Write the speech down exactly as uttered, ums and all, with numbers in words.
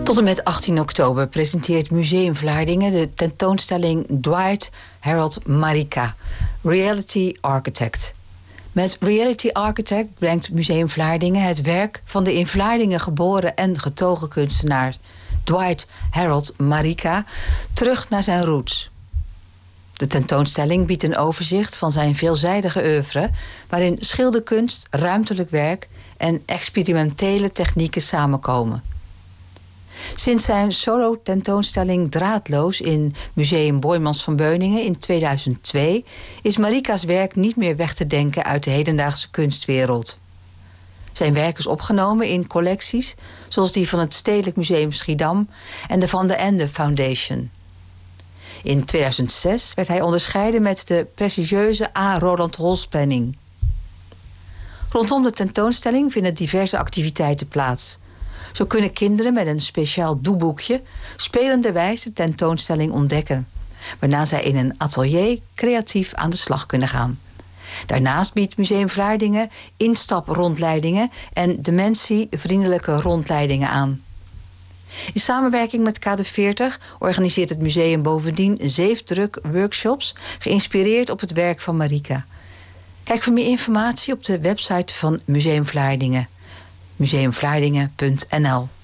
Tot en met achttien oktober presenteert Museum Vlaardingen de tentoonstelling Dwight Harold Marika, Reality Architect. Met Reality Architect brengt Museum Vlaardingen het werk van de in Vlaardingen geboren en getogen kunstenaar Dwight Harold Marika terug naar zijn roots. De tentoonstelling biedt een overzicht van zijn veelzijdige oeuvre, waarin schilderkunst, ruimtelijk werk en experimentele technieken samenkomen. Sinds zijn solo-tentoonstelling Draadloos in Museum Boijmans van Beuningen in tweeduizend twee is Marika's werk niet meer weg te denken uit de hedendaagse kunstwereld. Zijn werk is opgenomen in collecties zoals die van het Stedelijk Museum Schiedam en de Van de Ende Foundation. In tweeduizend zes werd hij onderscheiden met de prestigieuze A. Roland Holspenning. Rondom de tentoonstelling vinden diverse activiteiten plaats. Zo kunnen kinderen met een speciaal doeboekje spelenderwijs de tentoonstelling ontdekken, waarna zij in een atelier creatief aan de slag kunnen gaan. Daarnaast biedt Museum Vlaardingen instaprondleidingen en dementievriendelijke rondleidingen aan. In samenwerking met K D veertig organiseert het museum bovendien zeefdruk-workshops geïnspireerd op het werk van Marika. Kijk voor meer informatie op de website van Museum Vlaardingen, museum vlaardingen punt n l.